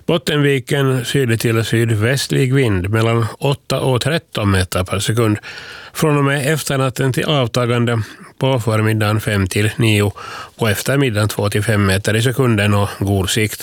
Bottenviken sydlig till sydvästlig vind mellan 8 och 13 meter per sekund. Från och med efternatten till avtagande på förmiddagen 5 till 9, på eftermiddagen 2 till 5 meter i sekunden och god sikt.